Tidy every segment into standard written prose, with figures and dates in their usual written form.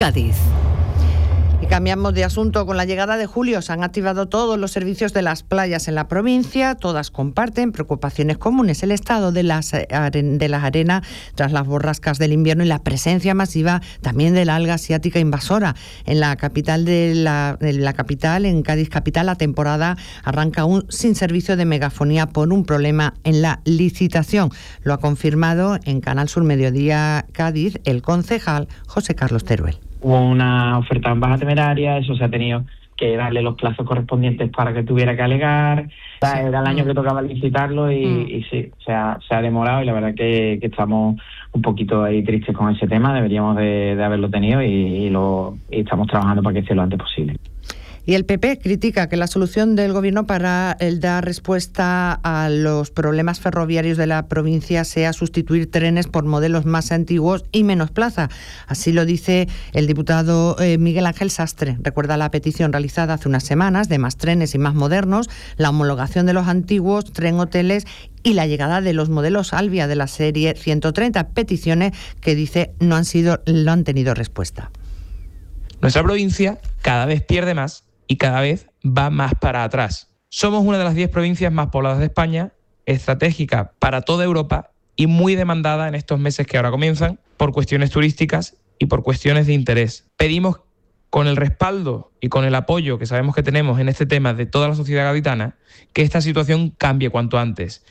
Cádiz. Y cambiamos de asunto. Con la llegada de julio se han activado todos los servicios de las playas en la provincia. Todas comparten preocupaciones comunes: el estado de las arenas tras las borrascas del invierno y la presencia masiva también de la alga asiática invasora. En la capital en Cádiz capital, la temporada arranca aún sin servicio de megafonía por un problema en la licitación. Lo ha confirmado en Canal Sur Mediodía Cádiz el concejal José Carlos Teruel. Hubo una oferta en baja temeraria, eso se ha tenido que darle los plazos correspondientes para que tuviera que alegar. Era el año que tocaba licitarlo y sí, se ha demorado, y la verdad que estamos un poquito ahí tristes con ese tema. Deberíamos de haberlo tenido y estamos trabajando para que esté lo antes posible. Y el PP critica que la solución del Gobierno para dar respuesta a los problemas ferroviarios de la provincia sea sustituir trenes por modelos más antiguos y menos plaza. Así lo dice el diputado Miguel Ángel Sastre. Recuerda la petición realizada hace unas semanas de más trenes y más modernos, la homologación de los antiguos tren hoteles y la llegada de los modelos Alvia de la serie 130, peticiones que dice no han tenido respuesta. Nuestra provincia cada vez pierde más y cada vez va más para atrás. Somos una de las 10 provincias más pobladas de España, estratégica para toda Europa y muy demandada en estos meses que ahora comienzan por cuestiones turísticas y por cuestiones de interés. Pedimos, con el respaldo y con el apoyo que sabemos que tenemos en este tema de toda la sociedad gaditana, que esta situación cambie cuanto antes.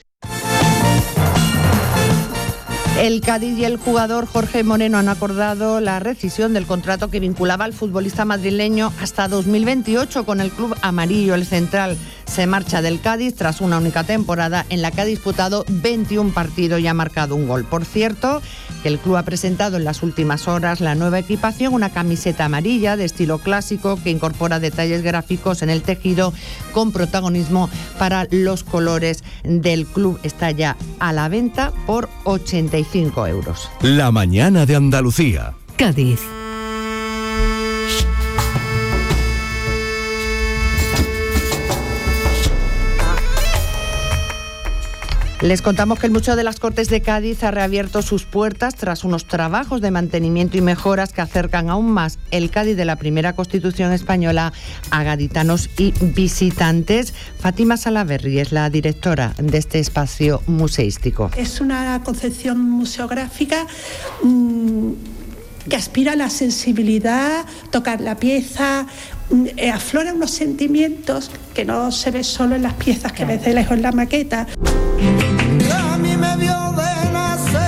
El Cádiz y el jugador Jorge Moreno han acordado la rescisión del contrato que vinculaba al futbolista madrileño hasta 2028 con el club amarillo. El central se marcha del Cádiz tras una única temporada en la que ha disputado 21 partidos y ha marcado un gol. Por cierto, que el club ha presentado en las últimas horas la nueva equipación, una camiseta amarilla de estilo clásico que incorpora detalles gráficos en el tejido con protagonismo para los colores del club. Está ya a la venta por 85 euros. La mañana de Andalucía. Cádiz. Les contamos que el Museo de las Cortes de Cádiz ha reabierto sus puertas tras unos trabajos de mantenimiento y mejoras que acercan aún más el Cádiz de la primera Constitución española a gaditanos y visitantes. Fátima Salaverry es la directora de este espacio museístico. Es una concepción museográfica que aspira a la sensibilidad, tocar la pieza, aflora unos sentimientos que no se ve solo en las piezas que ves de lejos en la maqueta. A mí me vio de nacer.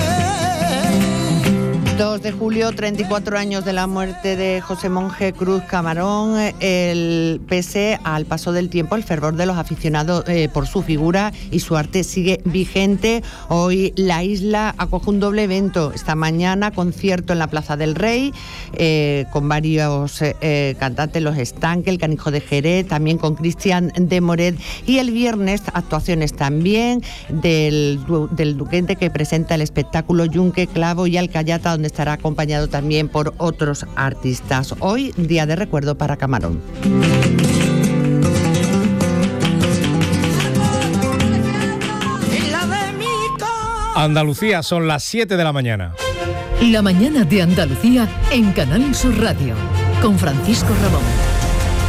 2 de julio, 34 años de la muerte de José Monje Cruz Camarón. Pese al paso del tiempo, el fervor de los aficionados por su figura y su arte sigue vigente. Hoy la isla acoge un doble evento. Esta mañana, concierto en la Plaza del Rey, con varios cantantes, los Estanque, el Canijo de Jerez, también con Cristian de Moret. Y el viernes, actuaciones también del Duquente, que presenta el espectáculo Yunque, Clavo y Alcayata, donde estará acompañado también por otros artistas. Hoy, día de recuerdo para Camarón. Andalucía, son las 7 de la mañana. La mañana de Andalucía en Canal Sur Radio, con Francisco Ramón.